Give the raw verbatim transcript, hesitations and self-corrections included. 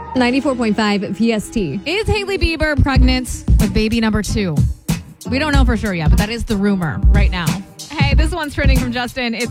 ninety-four point five P S T. Is Hailey Bieber pregnant with baby number two? We don't know for sure yet, but that is the rumor right now. Hey, this one's trending from Justin. It's